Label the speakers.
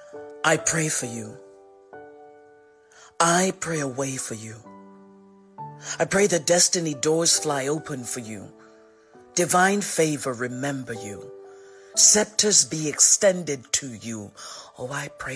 Speaker 1: I pray for you. I pray a way for you. I pray that destiny doors fly open for you. Divine favor remember you. Scepters be extended to you. Oh, I pray